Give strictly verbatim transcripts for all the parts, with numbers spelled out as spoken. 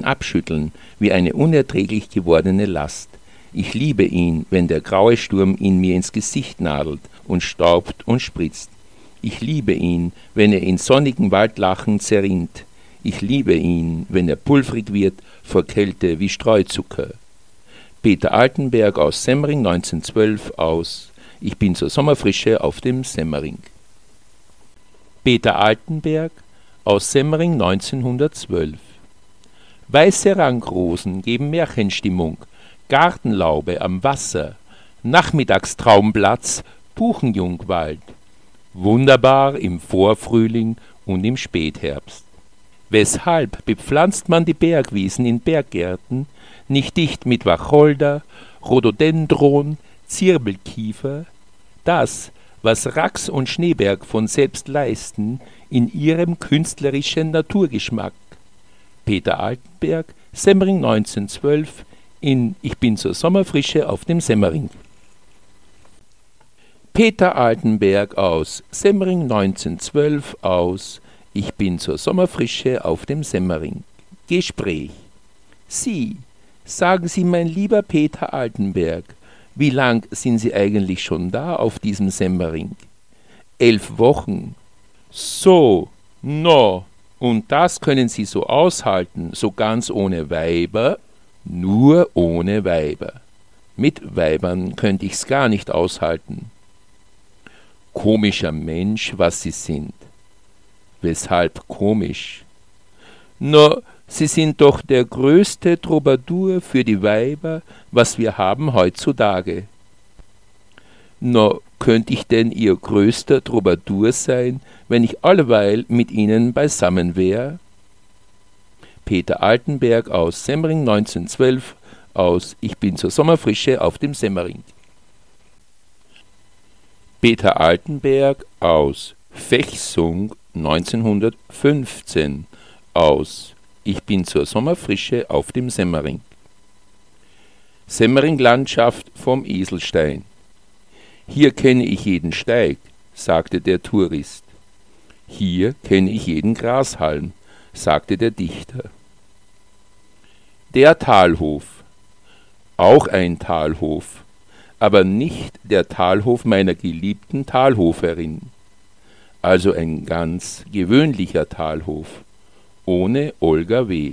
abschütteln wie eine unerträglich gewordene Last. Ich liebe ihn, wenn der graue Sturm ihn mir ins Gesicht nadelt und staubt und spritzt. Ich liebe ihn, wenn er in sonnigen Waldlachen zerrinnt. Ich liebe ihn, wenn er pulverig wird vor Kälte wie Streuzucker. Peter Altenberg aus Semmering neunzehnhundertzwölf aus Ich bin zur Sommerfrische auf dem Semmering. Peter Altenberg aus Semmering neunzehnhundertzwölf. Weiße Rankrosen geben Märchenstimmung, Gartenlaube am Wasser, Nachmittagstraumplatz, Buchenjungwald. Wunderbar im Vorfrühling und im Spätherbst. Weshalb bepflanzt man die Bergwiesen in Berggärten nicht dicht mit Wacholder, Rhododendron, Zirbelkiefer? Das, was Rax und Schneeberg von selbst leisten, in ihrem künstlerischen Naturgeschmack. Peter Altenberg, Semmering neunzehnhundertzwölf, in Ich bin zur Sommerfrische auf dem Semmering. Peter Altenberg aus Semmering neunzehnhundertzwölf aus Ich bin zur Sommerfrische auf dem Semmering. Gespräch. Sie, sagen Sie, mein lieber Peter Altenberg, wie lang sind Sie eigentlich schon da auf diesem Semmering? Elf Wochen. So, no, und das können Sie so aushalten, so ganz ohne Weiber? Nur ohne Weiber. Mit Weibern könnte ich's gar nicht aushalten. Komischer Mensch, was Sie sind. Weshalb komisch? Na, Sie sind doch der größte Troubadour für die Weiber, was wir haben heutzutage. Na, könnte ich denn Ihr größter Troubadour sein, wenn ich alleweil mit Ihnen beisammen wär? Peter Altenberg aus Semmering neunzehnhundertzwölf aus Ich bin zur Sommerfrische auf dem Semmering. Peter Altenberg aus Vechsung neunzehnhundertfünfzehn aus Ich bin zur Sommerfrische auf dem Semmering. Semmering-Landschaft vom Eselstein. Hier kenne ich jeden Steig, sagte der Tourist. Hier kenne ich jeden Grashalm, sagte der Dichter. Der Talhof. Auch ein Talhof, aber nicht der Talhof meiner geliebten Talhoferin. Also ein ganz gewöhnlicher Talhof, ohne Olga W.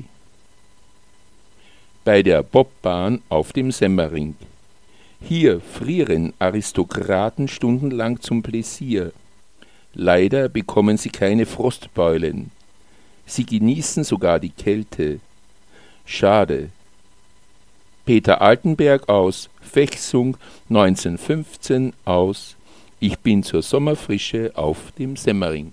Bei der Bobbahn auf dem Semmering. Hier frieren Aristokraten stundenlang zum Pläsier. Leider bekommen sie keine Frostbeulen. Sie genießen sogar die Kälte. Schade. Peter Altenberg aus Vechsung neunzehnhundertfünfzehn aus Ich bin zur Sommerfrische auf dem Semmering.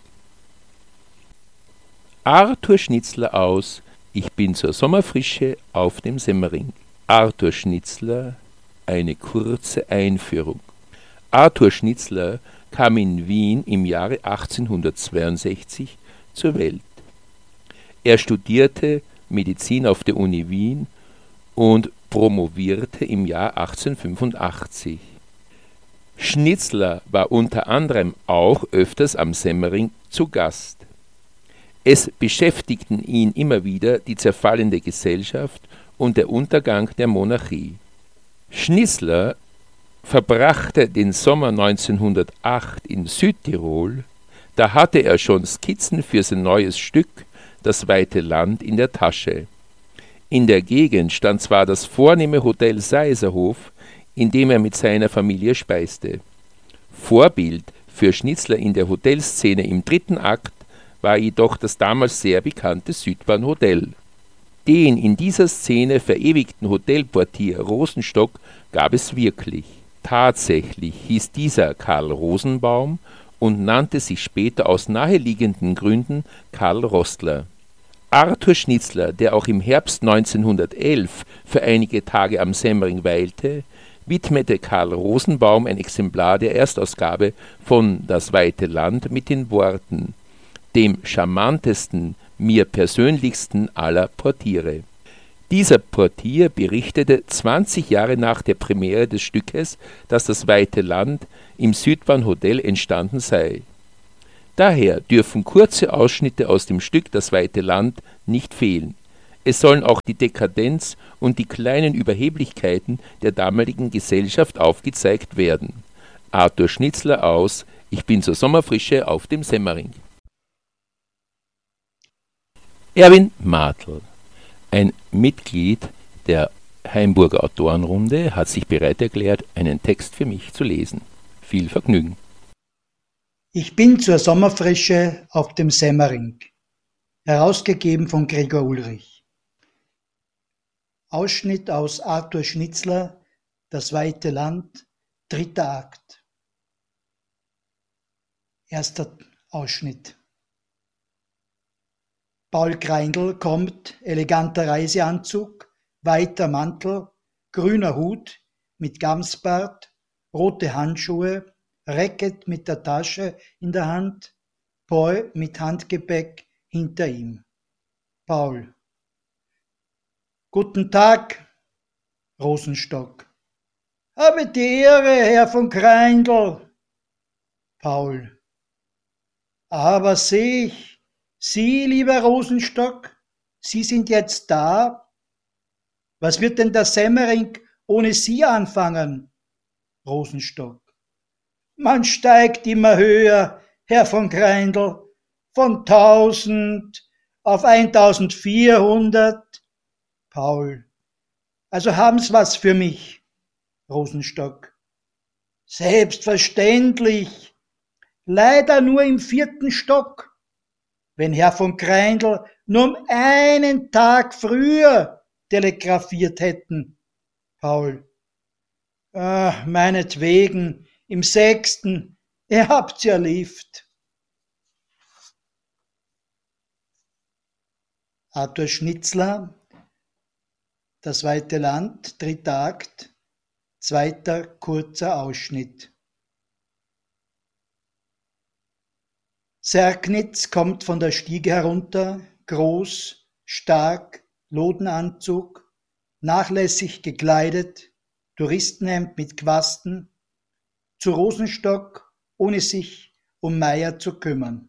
Arthur Schnitzler aus Ich bin zur Sommerfrische auf dem Semmering. Arthur Schnitzler, eine kurze Einführung. Arthur Schnitzler kam in Wien im Jahre achtzehnhundertzweiundsechzig zur Welt. Er studierte Medizin auf der Uni Wien und promovierte im Jahr achtzehnhundertfünfundachtzig. Schnitzler war unter anderem auch öfters am Semmering zu Gast. Es beschäftigten ihn immer wieder die zerfallende Gesellschaft und der Untergang der Monarchie. Schnitzler verbrachte den Sommer neunzehnhundertacht in Südtirol. Da hatte er schon Skizzen für sein neues Stück Das weite Land in der Tasche. In der Gegend stand zwar das vornehme Hotel Seiserhof, in dem er mit seiner Familie speiste. Vorbild für Schnitzler in der Hotelszene im dritten Akt war jedoch das damals sehr bekannte Südbahnhotel. Den in dieser Szene verewigten Hotelportier Rosenstock gab es wirklich. Tatsächlich hieß dieser Karl Rosenbaum und nannte sich später aus naheliegenden Gründen Karl Rostler. Arthur Schnitzler, der auch im Herbst neunzehnhundertelf für einige Tage am Semmering weilte, widmete Karl Rosenbaum ein Exemplar der Erstausgabe von Das weite Land mit den Worten: dem charmantesten, mir persönlichsten aller Portiere. Dieser Portier berichtete zwanzig Jahre nach der Premiere des Stückes, dass Das weite Land im Südbahnhotel entstanden sei. Daher dürfen kurze Ausschnitte aus dem Stück Das weite Land nicht fehlen. Es sollen auch die Dekadenz und die kleinen Überheblichkeiten der damaligen Gesellschaft aufgezeigt werden. Arthur Schnitzler aus Ich bin zur Sommerfrische auf dem Semmering. Erwin Martl, ein Mitglied der Hainburger Autorenrunde, hat sich bereit erklärt, einen Text für mich zu lesen. Viel Vergnügen. Ich bin zur Sommerfrische auf dem Semmering. Herausgegeben von Gregor Ulrich. Ausschnitt aus Arthur Schnitzler, Das weite Land, dritter Akt. Erster Ausschnitt. Paul Greindl kommt, eleganter Reiseanzug, weiter Mantel, grüner Hut mit Gamsbart, rote Handschuhe, Racket mit der Tasche in der Hand, Paul mit Handgepäck hinter ihm. Paul. Guten Tag, Rosenstock. Habe die Ehre, Herr von Greindl. Paul. Aber seh ich, Sie, lieber Rosenstock, Sie sind jetzt da? Was wird denn der Semmering ohne Sie anfangen? Rosenstock. Man steigt immer höher, Herr von Greindl, von tausend auf eintausendvierhundert. Paul. Also haben's was für mich? Rosenstock. Selbstverständlich. Leider nur im vierten Stock. Wenn Herr von Greindl nur um einen Tag früher telegrafiert hätten. Paul. Ah, meinetwegen, im sechsten, ihr habt's ja Lift. Arthur Schnitzler, Das weite Land, dritter Akt, zweiter kurzer Ausschnitt. Sergnitz kommt von der Stiege herunter, groß, stark, Lodenanzug, nachlässig gekleidet, Touristenhemd mit Quasten, zu Rosenstock, ohne sich um Meier zu kümmern.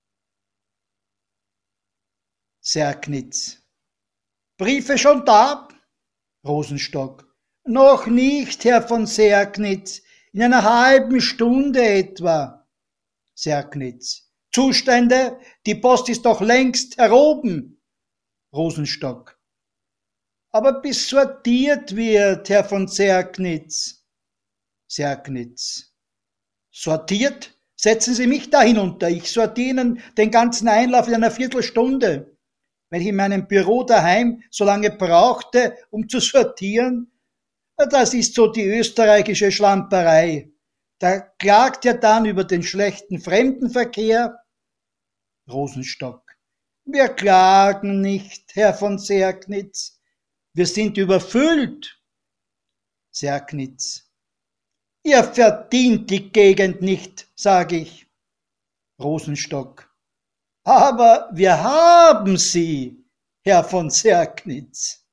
Sergnitz. Briefe schon da? Rosenstock. Noch nicht, Herr von Sergnitz, in einer halben Stunde etwa. Sergnitz. Zustände, die Post ist doch längst heroben. Rosenstock. Aber bis sortiert wird, Herr von Sergnitz. Sergnitz. Sortiert? Setzen Sie mich da hinunter. Ich sortiere Ihnen den ganzen Einlauf in einer Viertelstunde. Wenn ich in meinem Büro daheim so lange brauchte, um zu sortieren, das ist so die österreichische Schlamperei. Da klagt er dann über den schlechten Fremdenverkehr. Rosenstock. Wir klagen nicht, Herr von Sergnitz. Wir sind überfüllt. Sergnitz. Ihr verdient die Gegend nicht, sage ich. Rosenstock. Aber wir haben sie, Herr von Sergnitz.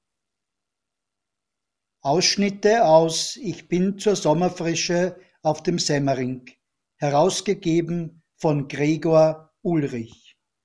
Ausschnitte aus Ich bin zur Sommerfrische auf dem Semmering, herausgegeben von Gregor Ulrich.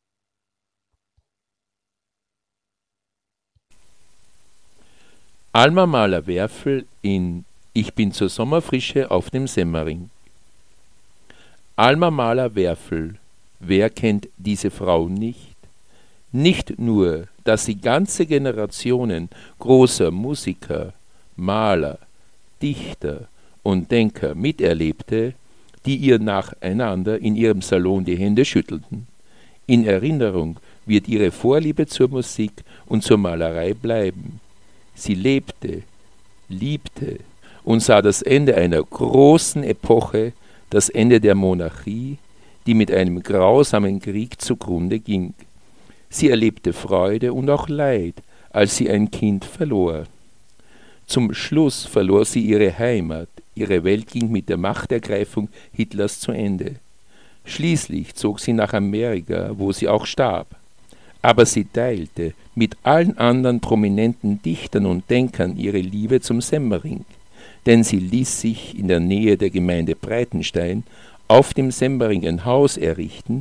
Alma Mahler-Werfel in Ich bin zur Sommerfrische auf dem Semmering. Alma Mahler-Werfel, wer kennt diese Frau nicht? Nicht nur, dass sie ganze Generationen großer Musiker, Maler, Dichter und Denker miterlebte, die ihr nacheinander in ihrem Salon die Hände schüttelten. In Erinnerung wird ihre Vorliebe zur Musik und zur Malerei bleiben. Sie lebte, liebte und sah das Ende einer großen Epoche, das Ende der Monarchie, die mit einem grausamen Krieg zugrunde ging. Sie erlebte Freude und auch Leid, als sie ein Kind verlor. Zum Schluss verlor sie ihre Heimat, ihre Welt ging mit der Machtergreifung Hitlers zu Ende. Schließlich zog sie nach Amerika, wo sie auch starb. Aber sie teilte mit allen anderen prominenten Dichtern und Denkern ihre Liebe zum Semmering, denn sie ließ sich in der Nähe der Gemeinde Breitenstein auf dem Semmering ein Haus errichten,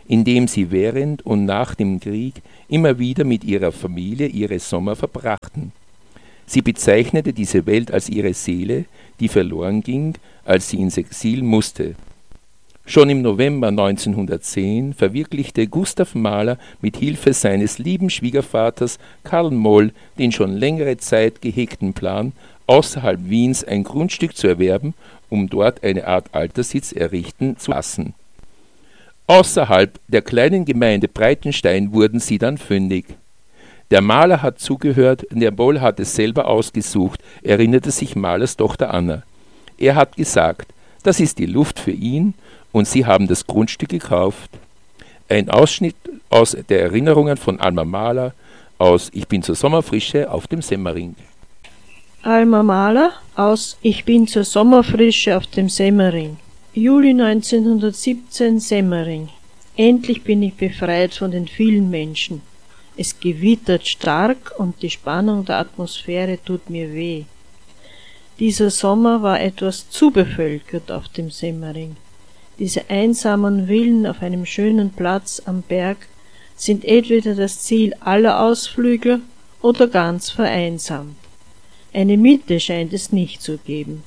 in dem sie während und nach dem Krieg immer wieder mit ihrer Familie ihre Sommer verbrachten. Sie bezeichnete diese Welt als ihre Seele, die verloren ging, als sie ins Exil musste. Schon im November neunzehnhundertzehn verwirklichte Gustav Mahler mit Hilfe seines lieben Schwiegervaters Karl Moll den schon längere Zeit gehegten Plan, außerhalb Wiens ein Grundstück zu erwerben, um dort eine Art Alterssitz errichten zu lassen. Außerhalb der kleinen Gemeinde Breitenstein wurden sie dann fündig. Der Maler hat zugehört, der Moll hat es selber ausgesucht, erinnerte sich Mahlers Tochter Anna. Er hat gesagt, das ist die Luft für ihn, und sie haben das Grundstück gekauft. Ein Ausschnitt aus der Erinnerungen von Alma Mahler aus Ich bin zur Sommerfrische auf dem Semmering. Alma Mahler aus Ich bin zur Sommerfrische auf dem Semmering. Juli neunzehnhundertsiebzehn, Semmering. Endlich bin ich befreit von den vielen Menschen. Es gewittert stark und die Spannung der Atmosphäre tut mir weh. Dieser Sommer war etwas zu bevölkert auf dem Semmering. Diese einsamen Villen auf einem schönen Platz am Berg sind entweder das Ziel aller Ausflügler oder ganz vereinsamt. Eine Mitte scheint es nicht zu geben.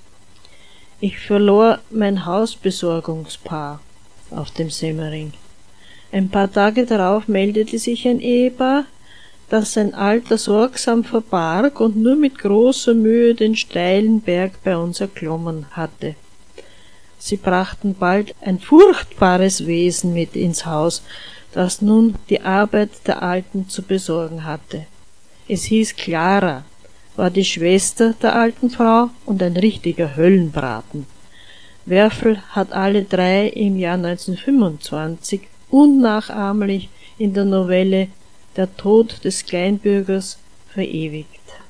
Ich verlor mein Hausbesorgungspaar auf dem Semmering. Ein paar Tage darauf meldete sich ein Ehepaar, das sein Alter sorgsam verbarg und nur mit großer Mühe den steilen Berg bei uns erklommen hatte. Sie brachten bald ein furchtbares Wesen mit ins Haus, das nun die Arbeit der Alten zu besorgen hatte. Es hieß Clara, war die Schwester der alten Frau und ein richtiger Höllenbraten. Werfel hat alle drei im Jahr neunzehnhundertfünfundzwanzig unnachahmlich in der Novelle Der Tod des Kleinbürgers verewigt.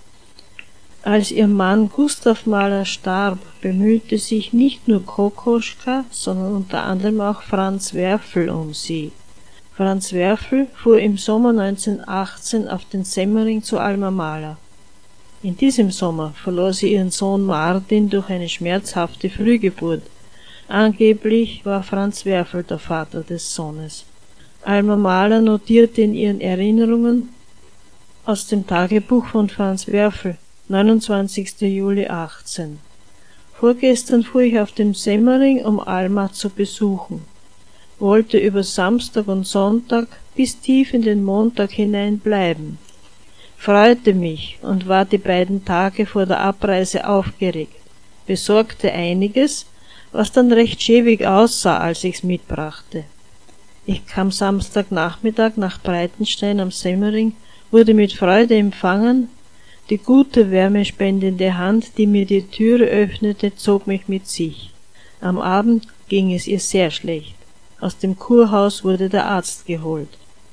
Als ihr Mann Gustav Mahler starb, bemühte sich nicht nur Kokoschka, sondern unter anderem auch Franz Werfel um sie. Franz Werfel fuhr im Sommer neunzehnhundertachtzehn auf den Semmering zu Alma Mahler. In diesem Sommer verlor sie ihren Sohn Martin durch eine schmerzhafte Frühgeburt. Angeblich war Franz Werfel der Vater des Sohnes. Alma Mahler notierte in ihren Erinnerungen aus dem Tagebuch von Franz Werfel, neunundzwanzigster Juli achtzehn. Vorgestern fuhr ich auf dem Semmering, um Alma zu besuchen. Wollte über Samstag und Sonntag bis tief in den Montag hinein bleiben. Freute mich und war die beiden Tage vor der Abreise aufgeregt, besorgte einiges, was dann recht schäbig aussah, als ich's mitbrachte. Ich kam Samstagnachmittag nach Breitenstein am Semmering, wurde mit Freude empfangen. Die gute, wärmespendende Hand, die mir die Türe öffnete, zog mich mit sich. Am Abend ging es ihr sehr schlecht. Aus dem Kurhaus wurde der Arzt geholt.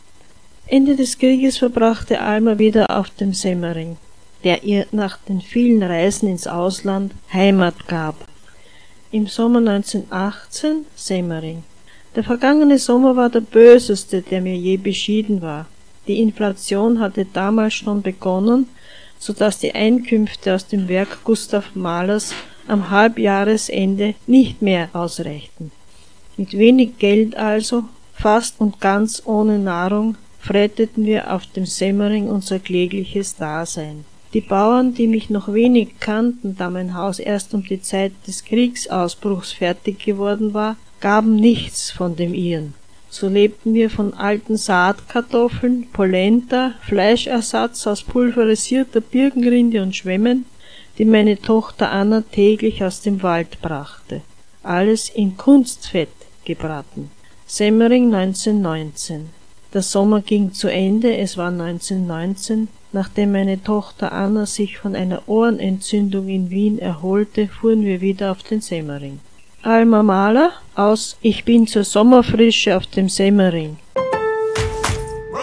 Ende des Krieges verbrachte Alma wieder auf dem Semmering, der ihr nach den vielen Reisen ins Ausland Heimat gab. Im Sommer neunzehnhundertachtzehn, Semmering. Der vergangene Sommer war der böseste, der mir je beschieden war. Die Inflation hatte damals schon begonnen, so dass die Einkünfte aus dem Werk Gustav Mahlers am Halbjahresende nicht mehr ausreichten. Mit wenig Geld also, fast und ganz ohne Nahrung, fretteten wir auf dem Semmering unser klägliches Dasein. Die Bauern, die mich noch wenig kannten, da mein Haus erst um die Zeit des Kriegsausbruchs fertig geworden war, gaben nichts von dem ihren. So lebten wir von alten Saatkartoffeln, Polenta, Fleischersatz aus pulverisierter Birkenrinde und Schwämmen, die meine Tochter Anna täglich aus dem Wald brachte. Alles in Kunstfett gebraten. Semmering neunzehnhundertneunzehn. Der Sommer ging zu Ende, es war neunzehnhundertneunzehn. Nachdem meine Tochter Anna sich von einer Ohrenentzündung in Wien erholte, fuhren wir wieder auf den Semmering. Alma Mahler aus Ich bin zur Sommerfrische auf dem Semmering. Roll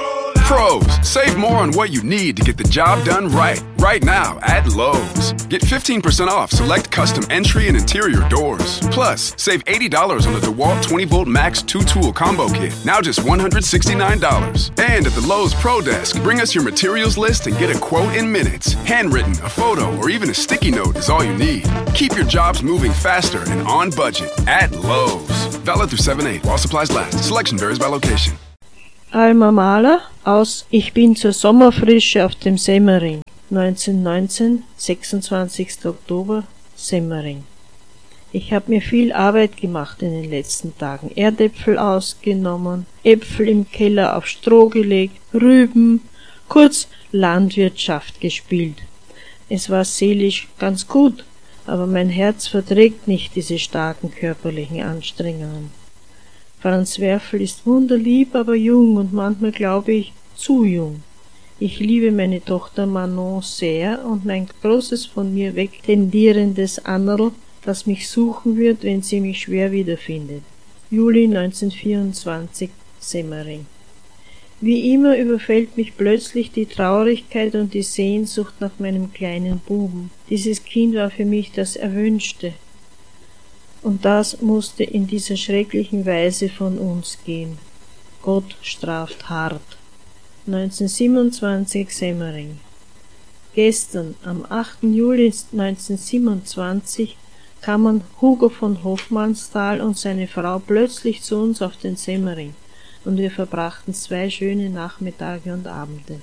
Pros, save more on what you need to get the job done right. Right now at Lowe's. Get fifteen percent off select custom entry and interior doors. Plus, save eighty dollars on the DeWalt twenty volt Max two tool combo kit. Now just one hundred sixty-nine dollars. And at the Lowe's Pro Desk, bring us your materials list and get a quote in minutes. Handwritten, a photo, or even a sticky note is all you need. Keep your jobs moving faster and on budget at Lowe's. Valid through seven eight while supplies last. Selection varies by location. Alma Mahler aus Ich bin zur Sommerfrische auf dem Semmering. neunzehnhundertneunzehn, sechsundzwanzigster Oktober, Semmering. Ich habe mir viel Arbeit gemacht in den letzten Tagen. Erdäpfel ausgenommen, Äpfel im Keller auf Stroh gelegt, Rüben, kurz Landwirtschaft gespielt. Es war seelisch ganz gut, aber mein Herz verträgt nicht diese starken körperlichen Anstrengungen. Franz Werfel ist wunderlieb, aber jung und manchmal glaube ich, zu jung. Ich liebe meine Tochter Manon sehr und mein großes von mir weg tendierendes Annerl, das mich suchen wird, wenn sie mich schwer wiederfindet. Juli neunzehnhundertvierundzwanzig, Semmering. Wie immer überfällt mich plötzlich die Traurigkeit und die Sehnsucht nach meinem kleinen Buben. Dieses Kind war für mich das Erwünschte. Und das musste in dieser schrecklichen Weise von uns gehen. Gott straft hart. neunzehnhundertsiebenundzwanzig, Semmering. Gestern, am achten Juli neunzehnhundertsiebenundzwanzig, kamen Hugo von Hofmannsthal und seine Frau plötzlich zu uns auf den Semmering, und wir verbrachten zwei schöne Nachmittage und Abende.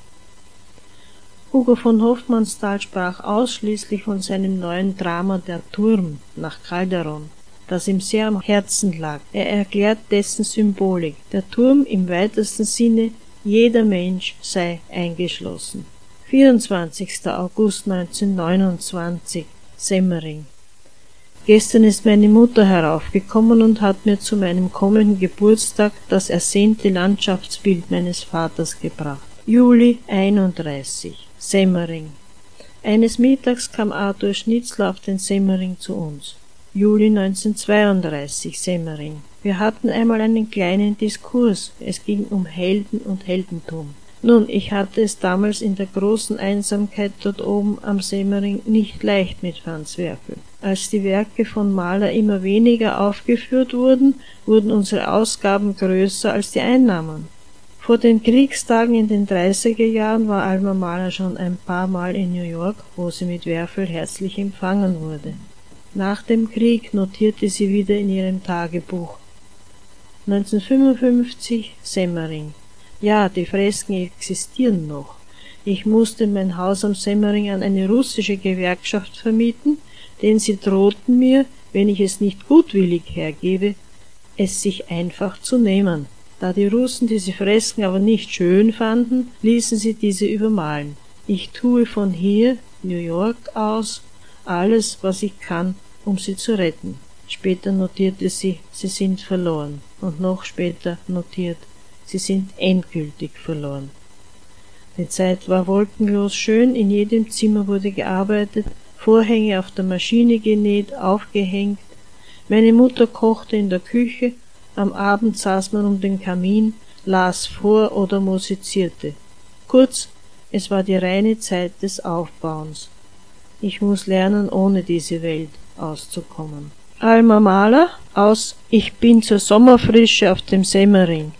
Hugo von Hofmannsthal sprach ausschließlich von seinem neuen Drama Der Turm nach Calderon, das ihm sehr am Herzen lag. Er erklärt dessen Symbolik. Der Turm im weitesten Sinne, jeder Mensch sei eingeschlossen. vierundzwanzigster August neunzehnhundertneunundzwanzig, Semmering. Gestern ist meine Mutter heraufgekommen und hat mir zu meinem kommenden Geburtstag das ersehnte Landschaftsbild meines Vaters gebracht. Juli einunddreißig, Semmering. Eines Mittags kam Arthur Schnitzler auf den Semmering zu uns. Juli neunzehnhundertzweiunddreißig, Semmering. Wir hatten einmal einen kleinen Diskurs. Es ging um Helden und Heldentum. Nun, ich hatte es damals in der großen Einsamkeit dort oben am Semmering nicht leicht mit Franz Werfel. Als die Werke von Mahler immer weniger aufgeführt wurden, wurden unsere Ausgaben größer als die Einnahmen. Vor den Kriegstagen in den dreißiger Jahren war Alma Mahler schon ein paar Mal in New York, wo sie mit Werfel herzlich empfangen wurde. Nach dem Krieg notierte sie wieder in ihrem Tagebuch. neunzehnhundertfünfundfünfzig, Semmering. Ja, die Fresken existieren noch. Ich musste mein Haus am Semmering an eine russische Gewerkschaft vermieten, denn sie drohten mir, wenn ich es nicht gutwillig hergebe, es sich einfach zu nehmen. Da die Russen diese Fresken aber nicht schön fanden, ließen sie diese übermalen. Ich tue von hier, New York aus, alles, was ich kann, um sie zu retten. Später notierte sie, sie sind verloren. Und noch später notiert, sie sind endgültig verloren. Die Zeit war wolkenlos schön, in jedem Zimmer wurde gearbeitet, Vorhänge auf der Maschine genäht, aufgehängt. Meine Mutter kochte in der Küche, am Abend saß man um den Kamin, las vor oder musizierte. Kurz, es war die reine Zeit des Aufbauens. Ich muss lernen, ohne diese Welt auszukommen. Alma Mahler aus Ich bin zur Sommerfrische auf dem Semmering.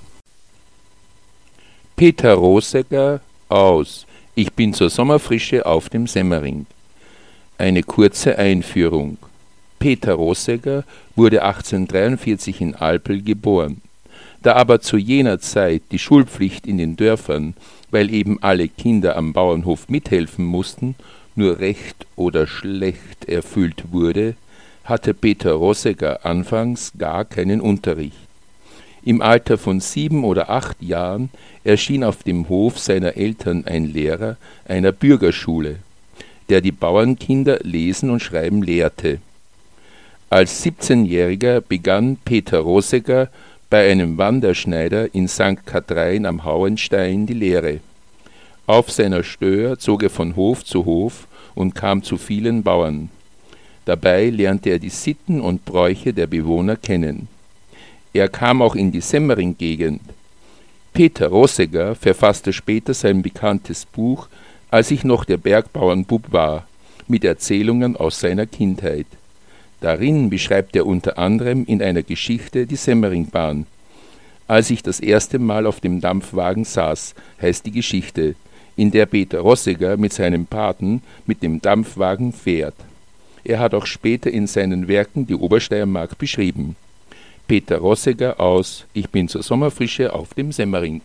Peter Rosegger aus Ich bin zur Sommerfrische auf dem Semmering. Eine kurze Einführung. Peter Rosegger wurde achtzehnhundertdreiundvierzig in Alpel geboren. Da aber zu jener Zeit die Schulpflicht in den Dörfern, weil eben alle Kinder am Bauernhof mithelfen mussten, nur recht oder schlecht erfüllt wurde, hatte Peter Rosegger anfangs gar keinen Unterricht. Im Alter von sieben oder acht Jahren erschien auf dem Hof seiner Eltern ein Lehrer einer Bürgerschule, der die Bauernkinder lesen und schreiben lehrte. Als siebzehnjähriger begann Peter Rosegger bei einem Wanderschneider in Sankt Kathrein am Hauenstein die Lehre. Auf seiner Stör zog er von Hof zu Hof und kam zu vielen Bauern. Dabei lernte er die Sitten und Bräuche der Bewohner kennen. Er kam auch in die Semmering-Gegend. Peter Rosegger verfasste später sein bekanntes Buch »Als ich noch der Bergbauernbub war« mit Erzählungen aus seiner Kindheit. Darin beschreibt er unter anderem in einer Geschichte die Semmeringbahn. »Als ich das erste Mal auf dem Dampfwagen saß«, heißt die Geschichte, in der Peter Rosegger mit seinem Paten mit dem Dampfwagen fährt. Er hat auch später in seinen Werken die Obersteiermark beschrieben. Peter Rosegger aus »Ich bin zur Sommerfrische auf dem Semmering«.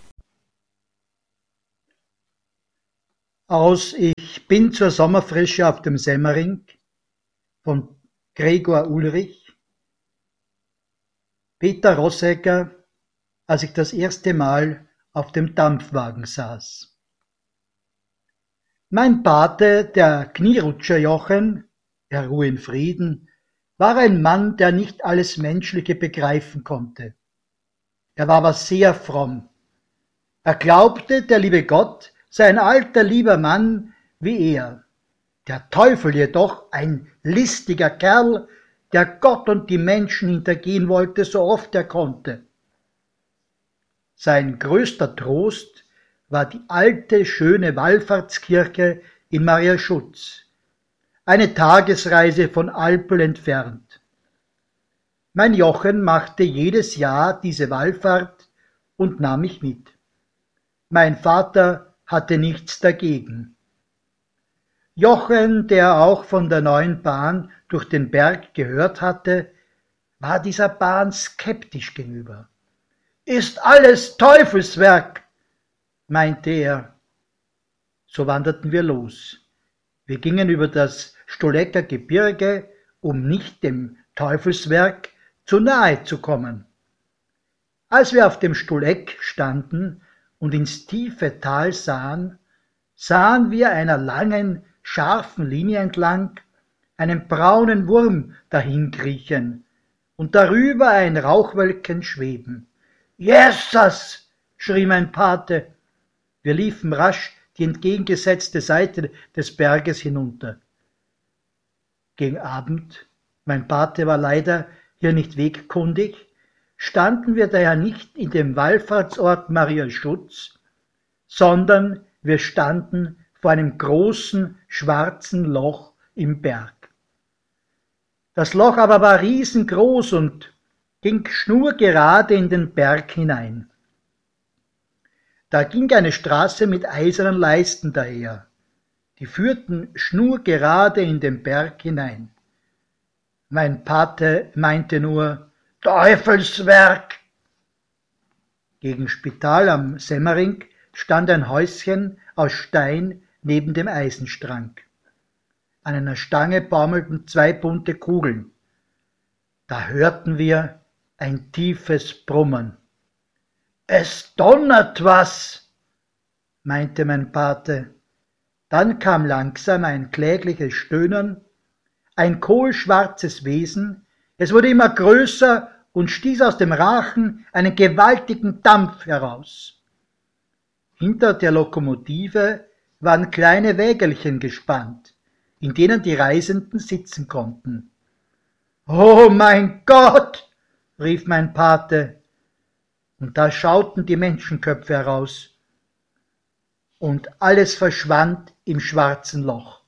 Aus »Ich bin zur Sommerfrische auf dem Semmering« von Gregor Ulrich. Peter Rosegger, als ich das erste Mal auf dem Dampfwagen saß. Mein Pate, der Knierutscher Jochen, er ruhe in Frieden, war ein Mann, der nicht alles Menschliche begreifen konnte. Er war aber sehr fromm. Er glaubte, der liebe Gott sei ein alter, lieber Mann wie er. Der Teufel jedoch, ein listiger Kerl, der Gott und die Menschen hintergehen wollte, so oft er konnte. Sein größter Trost war die alte, schöne Wallfahrtskirche in Mariaschutz, eine Tagesreise von Alpel entfernt. Mein Jochen machte jedes Jahr diese Wallfahrt und nahm mich mit. Mein Vater hatte nichts dagegen. Jochen, der auch von der neuen Bahn durch den Berg gehört hatte, war dieser Bahn skeptisch gegenüber. »Ist alles Teufelswerk«, meinte er. So wanderten wir los. Wir gingen über das Stolecker Gebirge, um nicht dem Teufelswerk zu nahe zu kommen. Als wir auf dem Stoleck standen und ins tiefe Tal sahen, sahen wir einer langen, scharfen Linie entlang einen braunen Wurm dahinkriechen und darüber ein Rauchwölkchen schweben. »Jesus«, schrie mein Pate. Wir liefen rasch die entgegengesetzte Seite des Berges hinunter. Gegen Abend, mein Pate war leider hier nicht wegkundig, standen wir daher nicht in dem Wallfahrtsort Mariaschutz, sondern wir standen vor einem großen, schwarzen Loch im Berg. Das Loch aber war riesengroß und ging schnurgerade in den Berg hinein. Da ging eine Straße mit eisernen Leisten daher. Die führten schnurgerade in den Berg hinein. Mein Pate meinte nur, »Teufelswerk!« Gegen Spital am Semmering stand ein Häuschen aus Stein neben dem Eisenstrang. An einer Stange baumelten zwei bunte Kugeln. Da hörten wir ein tiefes Brummen. »Es donnert was«, meinte mein Pate. Dann kam langsam ein klägliches Stöhnen, ein kohlschwarzes Wesen, es wurde immer größer und stieß aus dem Rachen einen gewaltigen Dampf heraus. Hinter der Lokomotive waren kleine Wägelchen gespannt, in denen die Reisenden sitzen konnten. »Oh mein Gott«, rief mein Pate, und da schauten die Menschenköpfe heraus, und alles verschwand im schwarzen Loch.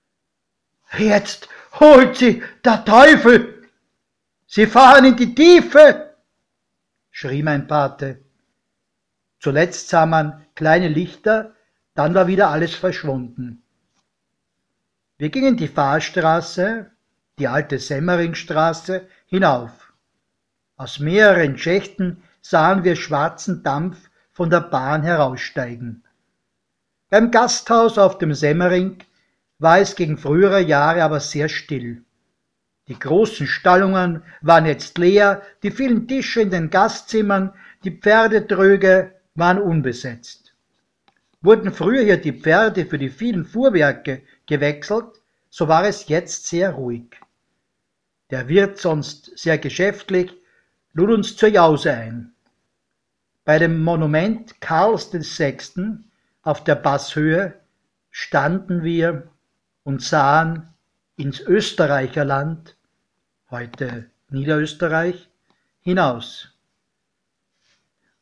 »Jetzt holt sie der Teufel! Sie fahren in die Tiefe!« schrie mein Pate. Zuletzt sah man kleine Lichter, dann war wieder alles verschwunden. Wir gingen die Fahrstraße, die alte Semmeringstraße, hinauf. Aus mehreren Schächten sahen wir schwarzen Dampf von der Bahn heraussteigen. Beim Gasthaus auf dem Semmering war es gegen frühere Jahre aber sehr still. Die großen Stallungen waren jetzt leer, die vielen Tische in den Gastzimmern, die Pferdetröge waren unbesetzt. Wurden früher hier die Pferde für die vielen Fuhrwerke gewechselt, so war es jetzt sehr ruhig. Der Wirt, sonst sehr geschäftlich, lud uns zur Jause ein. Bei dem Monument Karls des Sechsten auf der Passhöhe standen wir und sahen ins Österreicherland, heute Niederösterreich, hinaus.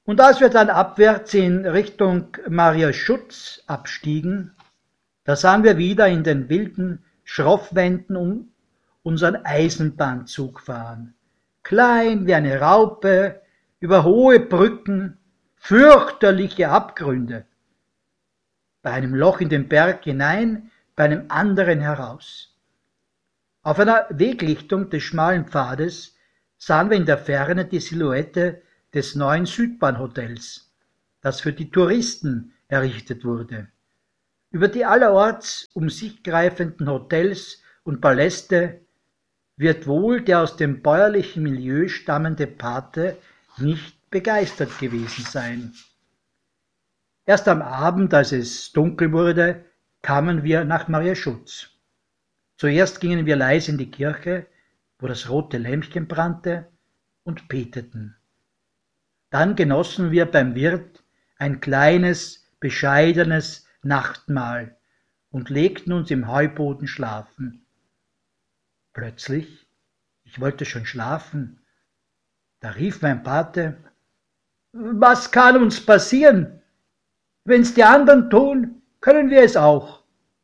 Und als wir dann abwärts in Richtung Mariaschutz abstiegen, da sahen wir wieder in den wilden Schroffwänden um unseren Eisenbahnzug fahren. Klein wie eine Raupe, über hohe Brücken, fürchterliche Abgründe. Bei einem Loch in den Berg hinein, bei einem anderen heraus. Auf einer Weglichtung des schmalen Pfades sahen wir in der Ferne die Silhouette des neuen Südbahnhotels, das für die Touristen errichtet wurde. Über die allerorts um sich greifenden Hotels und Paläste wird wohl der aus dem bäuerlichen Milieu stammende Pate nicht begeistert gewesen sein. Erst am Abend, als es dunkel wurde, kamen wir nach Mariaschutz. Zuerst gingen wir leise in die Kirche, wo das rote Lämpchen brannte, und beteten. Dann genossen wir beim Wirt ein kleines, bescheidenes Nachtmahl und legten uns im Heuboden schlafen. Plötzlich, ich wollte schon schlafen, da rief mein Pate: »Was kann uns passieren? Wenn's die anderen tun, können wir es auch.«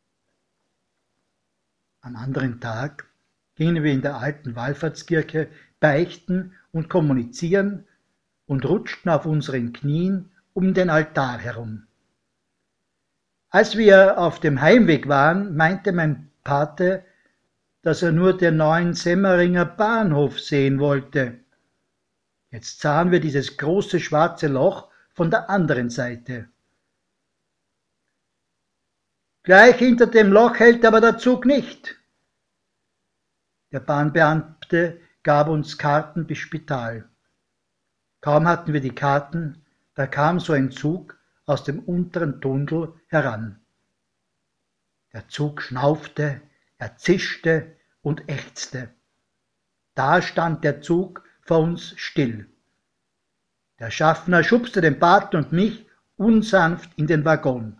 Am anderen Tag gingen wir in der alten Wallfahrtskirche beichten und kommunizieren und rutschten auf unseren Knien um den Altar herum. Als wir auf dem Heimweg waren, meinte mein Pate, dass er nur den neuen Semmeringer Bahnhof sehen wollte. Jetzt sahen wir dieses große schwarze Loch von der anderen Seite. Gleich hinter dem Loch hält aber der Zug nicht. Der Bahnbeamte gab uns Karten bis Spital. Kaum hatten wir die Karten, da kam so ein Zug aus dem unteren Tunnel heran. Der Zug schnaufte, er zischte und ächzte. Da stand der Zug vor uns still. Der Schaffner schubste den Pate und mich unsanft in den Waggon.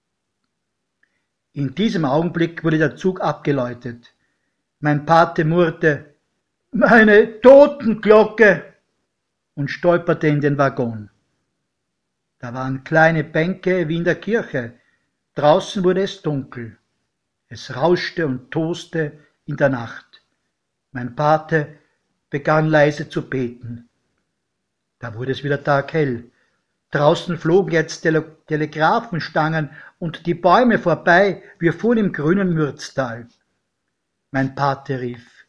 In diesem Augenblick wurde der Zug abgeläutet. Mein Pate murrte: »Meine Totenglocke!« und stolperte in den Waggon. Da waren kleine Bänke wie in der Kirche. Draußen wurde es dunkel. Es rauschte und toste in der Nacht. Mein Pate begann leise zu beten. Da wurde es wieder taghell. Draußen flogen jetzt Tele- Telegraphenstangen und die Bäume vorbei. Wir fuhren im grünen Mürztal. Mein Pate rief: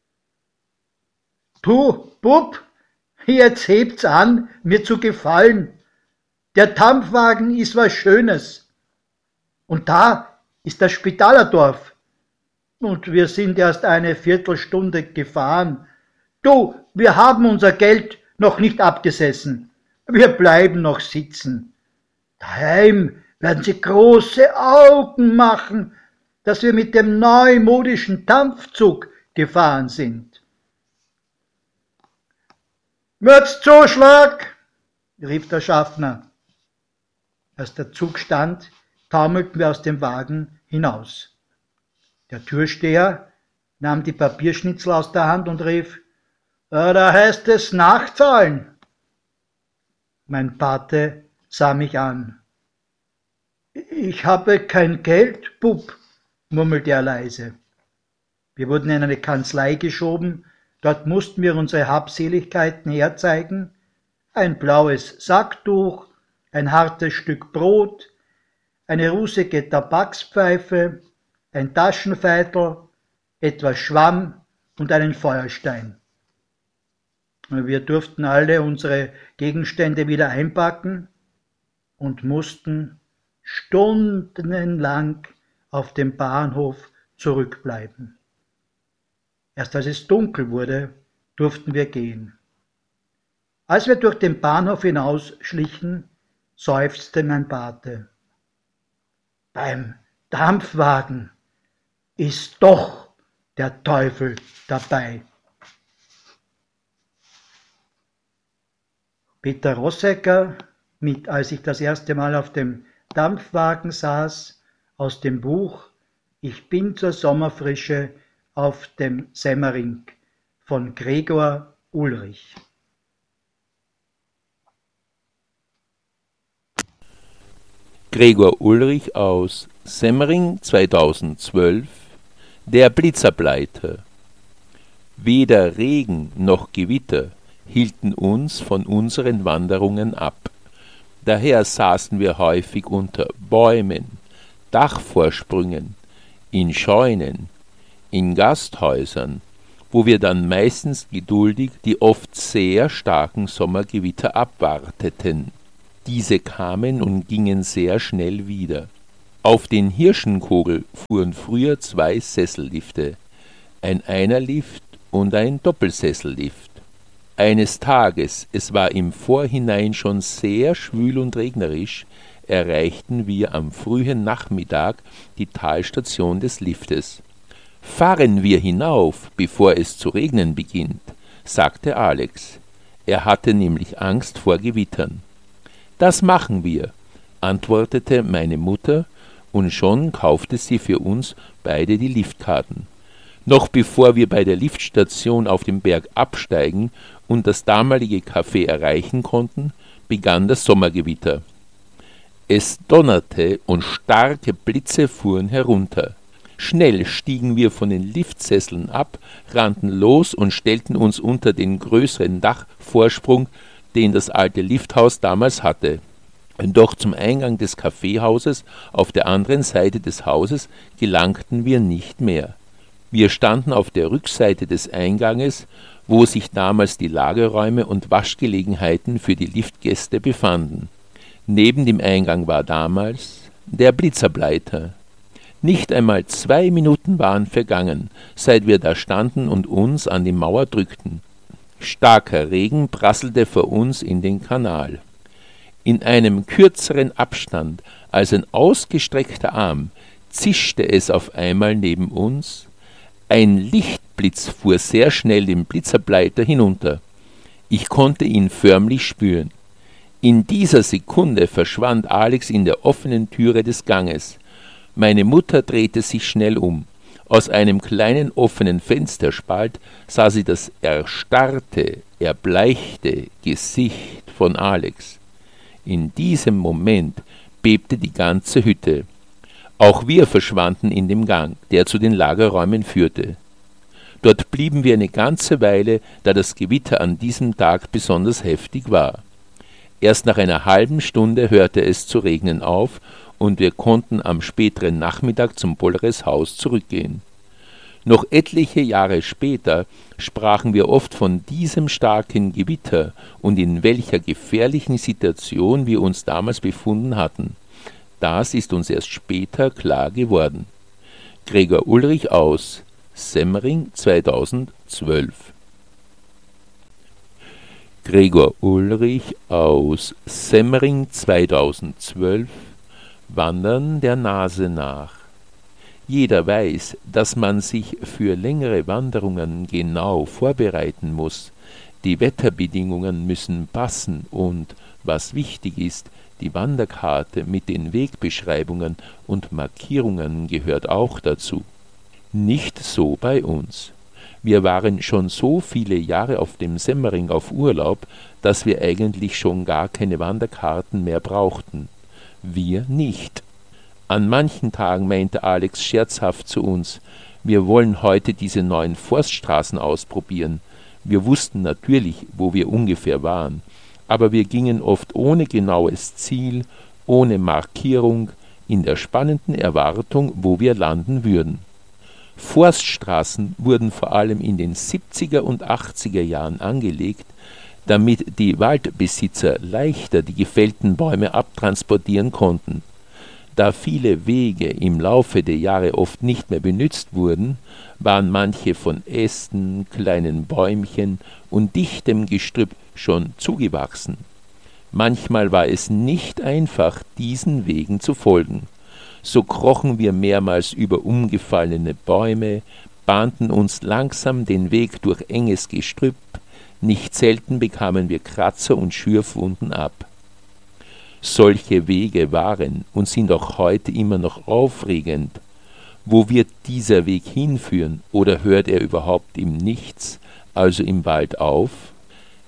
»Du, Bub, jetzt hebt's an, mir zu gefallen. Der Dampfwagen ist was Schönes. Und da ist das Spitalerdorf. Und wir sind erst eine Viertelstunde gefahren. Du, wir haben unser Geld noch nicht abgesessen. Wir bleiben noch sitzen. Daheim werden sie große Augen machen, dass wir mit dem neumodischen Dampfzug gefahren sind.« »Mürzzuschlag«, rief der Schaffner. Als der Zug stand, taumelten wir aus dem Wagen hinaus. Der Türsteher nahm die Papierschnitzel aus der Hand und rief: »Da heißt es nachzahlen.« Mein Pate sah mich an. »Ich habe kein Geld, Bub«, murmelte er leise. Wir wurden in eine Kanzlei geschoben, dort mussten wir unsere Habseligkeiten herzeigen: ein blaues Sacktuch, ein hartes Stück Brot, eine rusige Tabakspfeife, ein Taschenfeitel, etwas Schwamm und einen Feuerstein. Wir durften alle unsere Gegenstände wieder einpacken und mussten stundenlang auf dem Bahnhof zurückbleiben. Erst als es dunkel wurde, durften wir gehen. Als wir durch den Bahnhof hinaus schlichen, seufzte mein Pate: »Beim Dampfwagen ist doch der Teufel dabei.« Peter Rossecker mit »Als ich das erste Mal auf dem Dampfwagen saß«, aus dem Buch »Ich bin zur Sommerfrische auf dem Semmering« von Gregor Ulrich. Gregor Ulrich aus Semmering zweitausendzwölf. Der Blitzableiter. Weder Regen noch Gewitter hielten uns von unseren Wanderungen ab. Daher saßen wir häufig unter Bäumen, Dachvorsprüngen, in Scheunen, in Gasthäusern, wo wir dann meistens geduldig die oft sehr starken Sommergewitter abwarteten. Diese kamen und gingen sehr schnell wieder. Auf den Hirschenkogel fuhren früher zwei Sessellifte, ein Einerlift und ein Doppelsessellift. Eines Tages, es war im Vorhinein schon sehr schwül und regnerisch, erreichten wir am frühen Nachmittag die Talstation des Liftes. »Fahren wir hinauf, bevor es zu regnen beginnt«, sagte Alex. Er hatte nämlich Angst vor Gewittern. »Das machen wir«, antwortete meine Mutter, und schon kaufte sie für uns beide die Liftkarten. Noch bevor wir bei der Liftstation auf dem Berg absteigen und das damalige Café erreichen konnten, begann das Sommergewitter. Es donnerte und starke Blitze fuhren herunter. Schnell stiegen wir von den Liftsesseln ab, rannten los und stellten uns unter den größeren Dachvorsprung, den das alte Lifthaus damals hatte. Doch zum Eingang des Kaffeehauses auf der anderen Seite des Hauses gelangten wir nicht mehr. Wir standen auf der Rückseite des Einganges, wo sich damals die Lagerräume und Waschgelegenheiten für die Liftgäste befanden. Neben dem Eingang war damals der Blitzableiter. Nicht einmal zwei Minuten waren vergangen, seit wir da standen und uns an die Mauer drückten. Starker Regen prasselte vor uns in den Kanal. In einem kürzeren Abstand als ein ausgestreckter Arm zischte es auf einmal neben uns. Ein Lichtblitz fuhr sehr schnell den Blitzableiter hinunter. Ich konnte ihn förmlich spüren. In dieser Sekunde verschwand Alex in der offenen Türe des Ganges. Meine Mutter drehte sich schnell um. Aus einem kleinen offenen Fensterspalt sah sie das erstarrte, erbleichte Gesicht von Alex. In diesem Moment bebte die ganze Hütte. Auch wir verschwanden in dem Gang, der zu den Lagerräumen führte. Dort blieben wir eine ganze Weile, da das Gewitter an diesem Tag besonders heftig war. Erst nach einer halben Stunde hörte es zu regnen auf und wir konnten am späteren Nachmittag zum Bolleres Haus zurückgehen. Noch etliche Jahre später sprachen wir oft von diesem starken Gewitter und in welcher gefährlichen Situation wir uns damals befunden hatten. Das ist uns erst später klar geworden. Gregor Ulrich aus Semmering zweitausendzwölf. Gregor Ulrich aus Semmering zweitausendzwölf. Wandern der Nase nach. Jeder weiß, dass man sich für längere Wanderungen genau vorbereiten muss. Die Wetterbedingungen müssen passen und, was wichtig ist, die Wanderkarte mit den Wegbeschreibungen und Markierungen gehört auch dazu. Nicht so bei uns. Wir waren schon so viele Jahre auf dem Semmering auf Urlaub, dass wir eigentlich schon gar keine Wanderkarten mehr brauchten. Wir nicht. An manchen Tagen meinte Alex scherzhaft zu uns, wir wollen heute diese neuen Forststraßen ausprobieren. Wir wussten natürlich, wo wir ungefähr waren, aber wir gingen oft ohne genaues Ziel, ohne Markierung, in der spannenden Erwartung, wo wir landen würden. Forststraßen wurden vor allem in den siebziger und achtziger Jahren angelegt, damit die Waldbesitzer leichter die gefällten Bäume abtransportieren konnten. Da viele Wege im Laufe der Jahre oft nicht mehr benützt wurden, waren manche von Ästen, kleinen Bäumchen und dichtem Gestrüpp schon zugewachsen. Manchmal war es nicht einfach, diesen Wegen zu folgen. So krochen wir mehrmals über umgefallene Bäume, bahnten uns langsam den Weg durch enges Gestrüpp, nicht selten bekamen wir Kratzer und Schürfwunden ab. Solche Wege waren und sind auch heute immer noch aufregend. Wo wird dieser Weg hinführen oder hört er überhaupt im Nichts, also im Wald auf?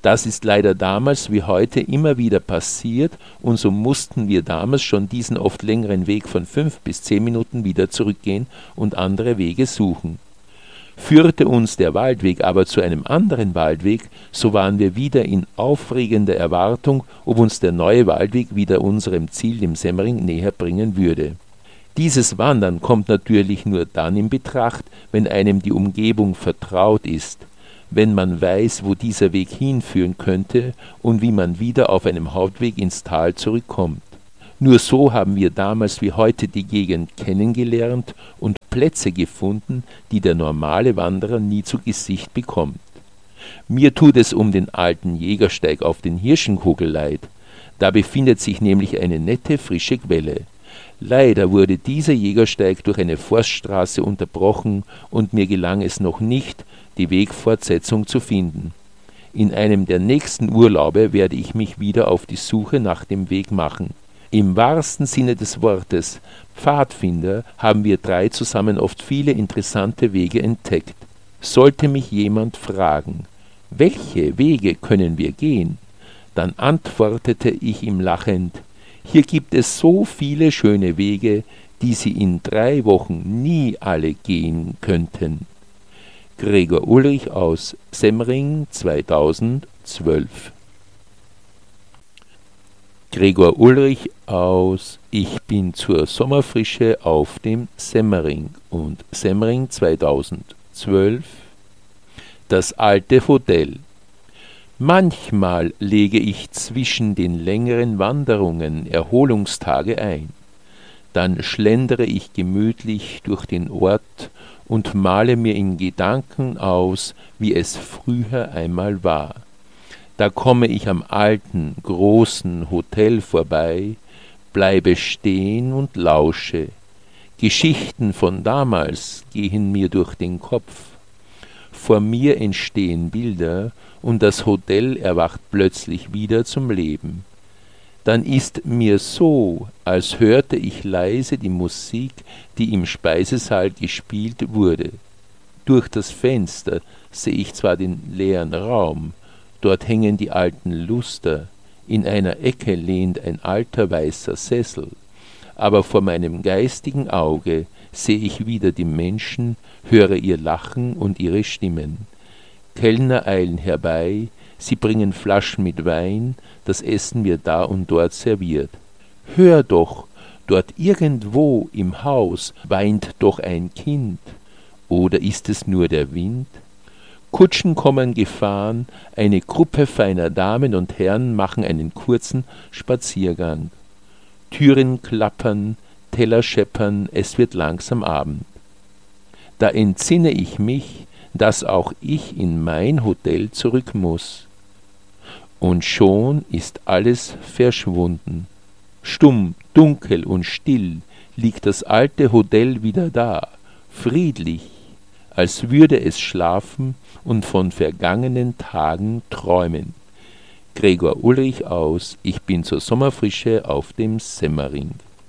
Das ist leider damals wie heute immer wieder passiert und so mussten wir damals schon diesen oft längeren Weg von fünf bis zehn Minuten wieder zurückgehen und andere Wege suchen. Führte uns der Waldweg aber zu einem anderen Waldweg, so waren wir wieder in aufregender Erwartung, ob uns der neue Waldweg wieder unserem Ziel, dem Semmering, näher bringen würde. Dieses Wandern kommt natürlich nur dann in Betracht, wenn einem die Umgebung vertraut ist, wenn man weiß, wo dieser Weg hinführen könnte und wie man wieder auf einem Hauptweg ins Tal zurückkommt. Nur so haben wir damals wie heute die Gegend kennengelernt und Plätze gefunden, die der normale Wanderer nie zu Gesicht bekommt. Mir tut es um den alten Jägersteig auf den Hirschenkogel leid. Da befindet sich nämlich eine nette, frische Quelle. Leider wurde dieser Jägersteig durch eine Forststraße unterbrochen und mir gelang es noch nicht, die Wegfortsetzung zu finden. In einem der nächsten Urlaube werde ich mich wieder auf die Suche nach dem Weg machen. Im wahrsten Sinne des Wortes, Pfadfinder, haben wir drei zusammen oft viele interessante Wege entdeckt. Sollte mich jemand fragen, welche Wege können wir gehen, dann antwortete ich ihm lachend, hier gibt es so viele schöne Wege, die Sie in drei Wochen nie alle gehen könnten. Gregor Ulrich aus Semmering zweitausendzwölf. Gregor Ulrich aus Ich bin zur Sommerfrische auf dem Semmering und Semmering zweitausendzwölf. Das alte Hotel. Manchmal lege ich zwischen den längeren Wanderungen Erholungstage ein. Dann schlendere ich gemütlich durch den Ort und male mir in Gedanken aus, wie es früher einmal war. Da komme ich am alten, großen Hotel vorbei, bleibe stehen und lausche. Geschichten von damals gehen mir durch den Kopf. Vor mir entstehen Bilder und das Hotel erwacht plötzlich wieder zum Leben. Dann ist mir so, als hörte ich leise die Musik, die im Speisesaal gespielt wurde. Durch das Fenster sehe ich zwar den leeren Raum, dort hängen die alten Luster, in einer Ecke lehnt ein alter weißer Sessel, aber vor meinem geistigen Auge sehe ich wieder die Menschen, höre ihr Lachen und ihre Stimmen. Kellner eilen herbei, sie bringen Flaschen mit Wein, das Essen wird da und dort serviert. Hör doch, dort irgendwo im Haus weint doch ein Kind, oder ist es nur der Wind? Kutschen kommen gefahren, eine Gruppe feiner Damen und Herren machen einen kurzen Spaziergang. Türen klappern, Teller scheppern, es wird langsam Abend. Da entsinne ich mich, dass auch ich in mein Hotel zurück muss. Und schon ist alles verschwunden. Stumm, dunkel und still liegt das alte Hotel wieder da, friedlich, als würde es schlafen und von vergangenen Tagen träumen. Gregor Ulrich aus Ich bin zur Sommerfrische auf dem Semmering.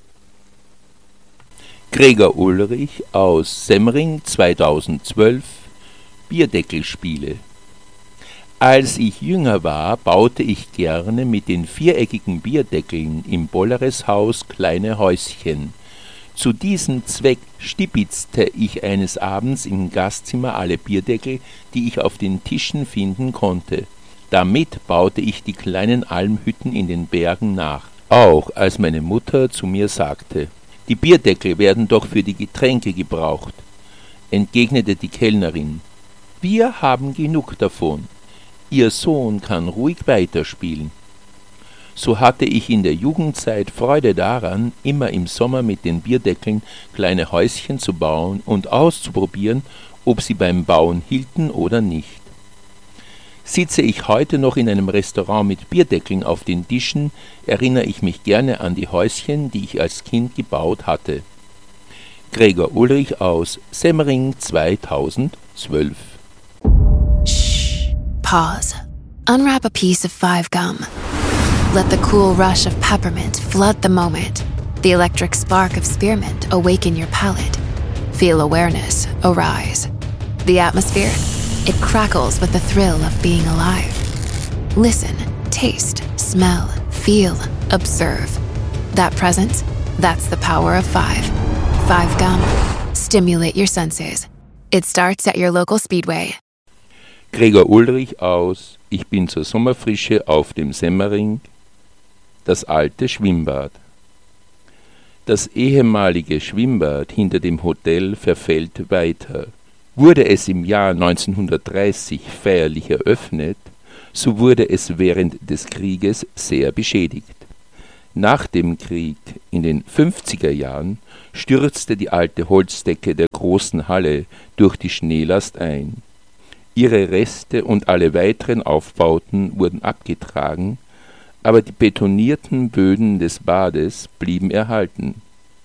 Gregor Ulrich aus Semmering zweitausendzwölf. Bierdeckelspiele. Als ich jünger war, baute ich gerne mit den viereckigen Bierdeckeln im Bollereshaus kleine Häuschen. Zu diesem Zweck stibitzte ich eines Abends im Gastzimmer alle Bierdeckel, die ich auf den Tischen finden konnte. Damit baute ich die kleinen Almhütten in den Bergen nach. Auch als meine Mutter zu mir sagte, die Bierdeckel werden doch für die Getränke gebraucht, entgegnete die Kellnerin, wir haben genug davon. Ihr Sohn kann ruhig weiterspielen. So hatte ich in der Jugendzeit Freude daran, immer im Sommer mit den Bierdeckeln kleine Häuschen zu bauen und auszuprobieren, ob sie beim Bauen hielten oder nicht. Sitze ich heute noch in einem Restaurant mit Bierdeckeln auf den Tischen, erinnere ich mich gerne an die Häuschen, die ich als Kind gebaut hatte. Gregor Ulrich aus Semmering zweitausendzwölf. Shh. Pause. Unwrap a piece of five gum. Let the cool rush of peppermint flood the moment. The electric spark of spearmint awaken your palate. Feel awareness arise. The atmosphere, it crackles with the thrill of being alive. Listen, taste, smell, feel, observe. That presence, that's the power of five. Five Gum. Stimulate your senses. It starts at your local Speedway. Gregor Ulrich aus Ich bin zur Sommerfrische auf dem Semmering. Das alte Schwimmbad. Das ehemalige Schwimmbad hinter dem Hotel verfällt weiter. Wurde es im Jahr neunzehnhundertdreißig feierlich eröffnet, so wurde es während des Krieges sehr beschädigt. Nach dem Krieg, in den fünfziger Jahren, stürzte die alte Holzdecke der großen Halle durch die Schneelast ein. Ihre Reste und alle weiteren Aufbauten wurden abgetragen, aber die betonierten Böden des Bades blieben erhalten.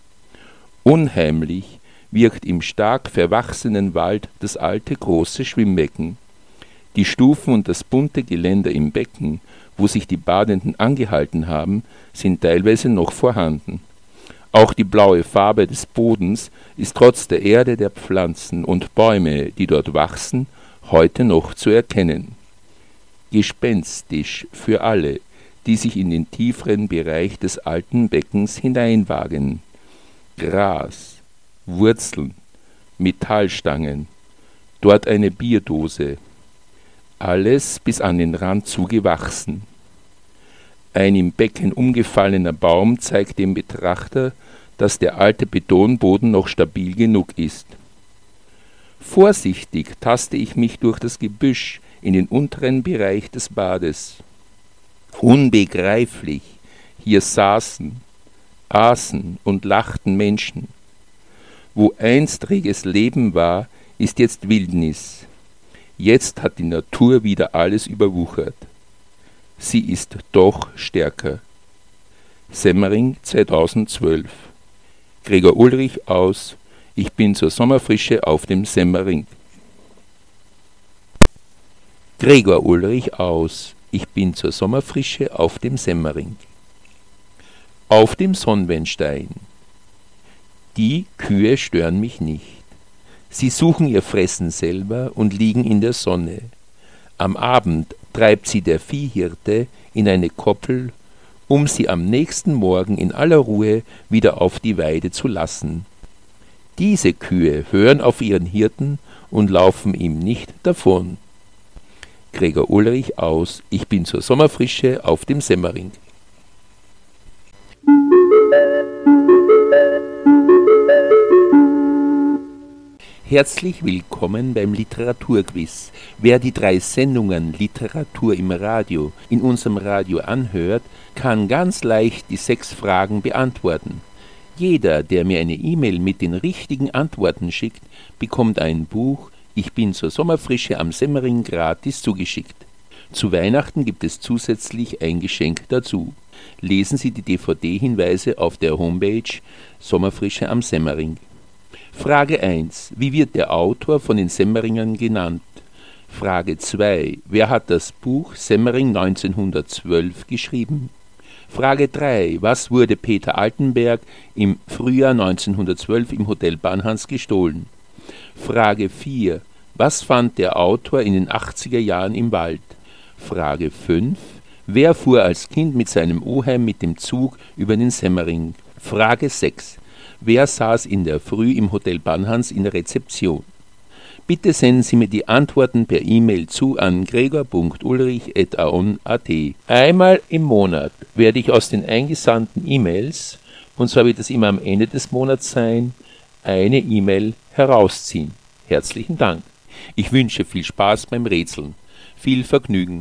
Unheimlich wirkt im stark verwachsenen Wald das alte große Schwimmbecken. Die Stufen und das bunte Geländer im Becken, wo sich die Badenden angehalten haben, sind teilweise noch vorhanden. Auch die blaue Farbe des Bodens ist trotz der Erde, der Pflanzen und Bäume, die dort wachsen, heute noch zu erkennen. Gespenstisch für alle, die sich in den tieferen Bereich des alten Beckens hineinwagen. Gras, Wurzeln, Metallstangen, dort eine Bierdose, alles bis an den Rand zugewachsen. Ein im Becken umgefallener Baum zeigt dem Betrachter, dass der alte Betonboden noch stabil genug ist. Vorsichtig taste ich mich durch das Gebüsch in den unteren Bereich des Bades. Unbegreiflich, hier saßen, aßen und lachten Menschen. Wo einst reges Leben war, ist jetzt Wildnis. Jetzt hat die Natur wieder alles überwuchert. Sie ist doch stärker. Semmering zweitausendzwölf. Gregor Ulrich aus Ich bin zur Sommerfrische auf dem Semmering. Gregor Ulrich aus Ich bin zur Sommerfrische auf dem Semmering. Auf dem Sonnwendstein. Die Kühe stören mich nicht. Sie suchen ihr Fressen selber und liegen in der Sonne. Am Abend treibt sie der Viehhirte in eine Koppel, um sie am nächsten Morgen in aller Ruhe wieder auf die Weide zu lassen. Diese Kühe hören auf ihren Hirten und laufen ihm nicht davon. Gregor Ulrich aus Ich bin zur Sommerfrische auf dem Semmering. Herzlich willkommen beim Literaturquiz. Wer die drei Sendungen Literatur im Radio in unserem Radio anhört, kann ganz leicht die sechs Fragen beantworten. Jeder, der mir eine E-Mail mit den richtigen Antworten schickt, bekommt ein Buch Ich bin zur Sommerfrische am Semmering gratis zugeschickt. Zu Weihnachten gibt es zusätzlich ein Geschenk dazu. Lesen Sie die D V D-Hinweise auf der Homepage Sommerfrische am Semmering. Frage eins. Wie wird der Autor von den Semmeringern genannt? Frage zwei. Wer hat das Buch Semmering neunzehnhundertzwölf geschrieben? Frage drei. Was wurde Peter Altenberg im Frühjahr neunzehnhundertzwölf im Hotel Banhans gestohlen? Frage vier. Was fand der Autor in den achtziger Jahren im Wald? Frage fünf. Wer fuhr als Kind mit seinem Oheim mit dem Zug über den Semmering? Frage sechs. Wer saß in der Früh im Hotel Banhans in der Rezeption? Bitte senden Sie mir die Antworten per E-Mail zu an gregor punkt ulrich at aon punkt at. Einmal im Monat werde ich aus den eingesandten E-Mails, und zwar wird es immer am Ende des Monats sein, eine E-Mail herausziehen. Herzlichen Dank. Ich wünsche viel Spaß beim Rätseln. Viel Vergnügen.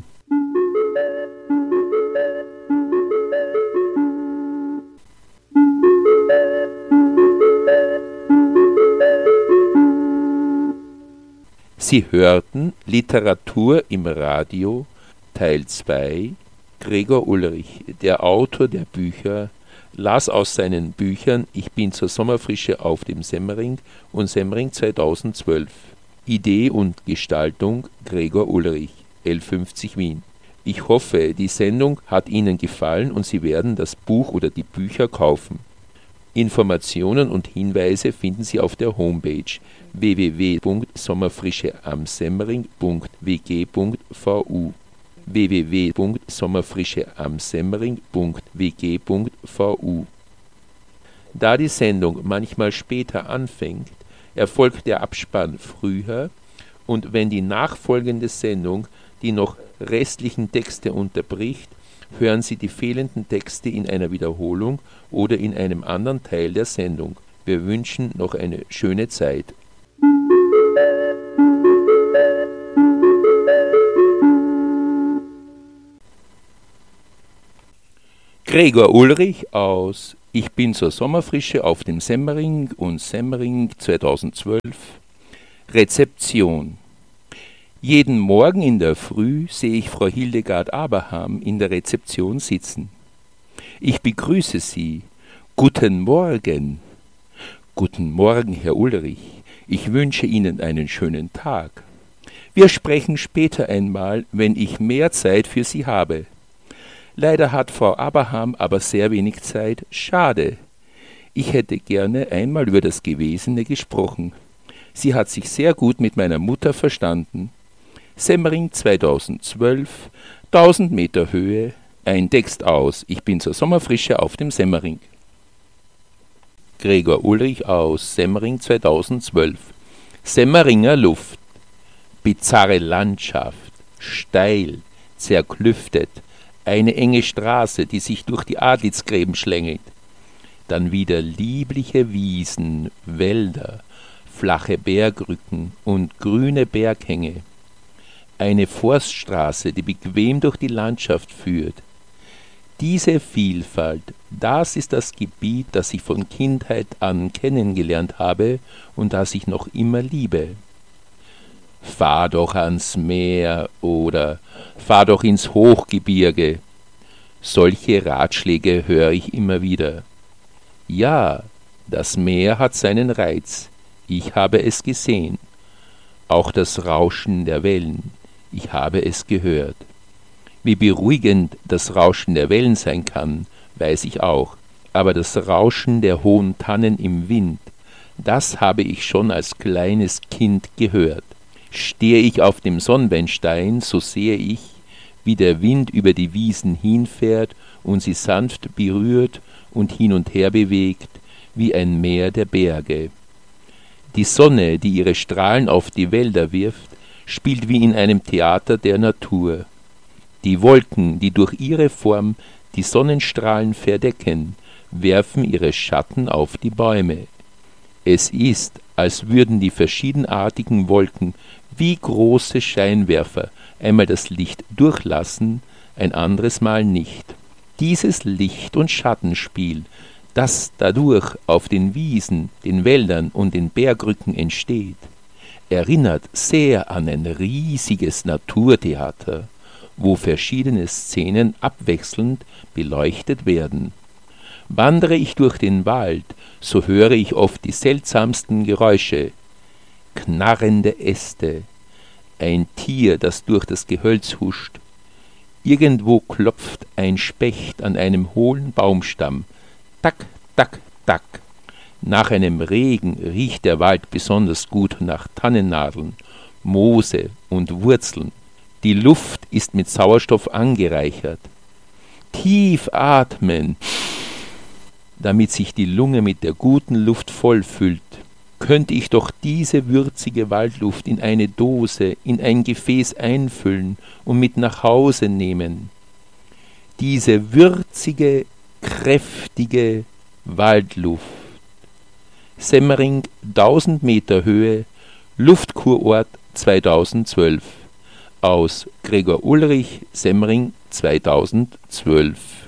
Sie hörten Literatur im Radio, Teil zwei, Gregor Ulrich, der Autor der Bücher, las aus seinen Büchern Ich bin zur Sommerfrische auf dem Semmering und Semmering zweitausendzwölf. Idee und Gestaltung Gregor Ulrich, L fünfzig Wien. Ich hoffe, die Sendung hat Ihnen gefallen und Sie werden das Buch oder die Bücher kaufen. Informationen und Hinweise finden Sie auf der Homepage w w w punkt sommerfrische am semmering punkt w g punkt v u. w w w punkt sommerfrische am semmering punkt w g punkt v u. Da die Sendung manchmal später anfängt, erfolgt der Abspann früher, und wenn die nachfolgende Sendung die noch restlichen Texte unterbricht, hören Sie die fehlenden Texte in einer Wiederholung oder in einem anderen Teil der Sendung. Wir wünschen noch eine schöne Zeit. Gregor Ulrich aus Ich bin zur Sommerfrische auf dem Semmering und Semmering zweitausendzwölf. Rezeption. Jeden Morgen in der Früh sehe ich Frau Hildegard Abraham in der Rezeption sitzen. Ich begrüße Sie. Guten Morgen. Guten Morgen, Herr Ulrich. Ich wünsche Ihnen einen schönen Tag. Wir sprechen später einmal, wenn ich mehr Zeit für Sie habe. Leider hat Frau Abraham aber sehr wenig Zeit. Schade. Ich hätte gerne einmal über das Gewesene gesprochen. Sie hat sich sehr gut mit meiner Mutter verstanden. Semmering zweitausendzwölf, tausend Meter Höhe, ein Text aus. Ich bin zur Sommerfrische auf dem Semmering. Gregor Ulrich aus Semmering zweitausendzwölf. Semmeringer Luft. Bizarre Landschaft, steil, zerklüftet, eine enge Straße, die sich durch die Adlitzgräben schlängelt. Dann wieder liebliche Wiesen, Wälder, flache Bergrücken und grüne Berghänge. Eine Forststraße, die bequem durch die Landschaft führt. Diese Vielfalt, das ist das Gebiet, das ich von Kindheit an kennengelernt habe und das ich noch immer liebe. Fahr doch ans Meer oder fahr doch ins Hochgebirge. Solche Ratschläge höre ich immer wieder. Ja, das Meer hat seinen Reiz. Ich habe es gesehen. Auch das Rauschen der Wellen. Ich habe es gehört. Wie beruhigend das Rauschen der Wellen sein kann, weiß ich auch. Aber das Rauschen der hohen Tannen im Wind, das habe ich schon als kleines Kind gehört. Stehe ich auf dem Sonnenbeinstein, so sehe ich, wie der Wind über die Wiesen hinfährt und sie sanft berührt und hin und her bewegt, wie ein Meer der Berge. Die Sonne, die ihre Strahlen auf die Wälder wirft, spielt wie in einem Theater der Natur. Die Wolken, die durch ihre Form die Sonnenstrahlen verdecken, werfen ihre Schatten auf die Bäume. Es ist, als würden die verschiedenartigen Wolken wie große Scheinwerfer einmal das Licht durchlassen, ein anderes Mal nicht. Dieses Licht- und Schattenspiel, das dadurch auf den Wiesen, den Wäldern und den Bergrücken entsteht, erinnert sehr an ein riesiges Naturtheater, wo verschiedene Szenen abwechselnd beleuchtet werden. Wandere ich durch den Wald, so höre ich oft die seltsamsten Geräusche. Knarrende Äste, ein Tier, das durch das Gehölz huscht. Irgendwo klopft ein Specht an einem hohlen Baumstamm. Tack, tack, tack. Nach einem Regen riecht der Wald besonders gut nach Tannennadeln, Moose und Wurzeln. Die Luft ist mit Sauerstoff angereichert. Tief atmen, damit sich die Lunge mit der guten Luft vollfüllt. Könnte ich doch diese würzige Waldluft in eine Dose, in ein Gefäß einfüllen und mit nach Hause nehmen. Diese würzige, kräftige Waldluft. Semmering, tausend Meter Höhe, Luftkurort zweitausendzwölf. Aus Gregor Ulrich, Semmering zweitausendzwölf.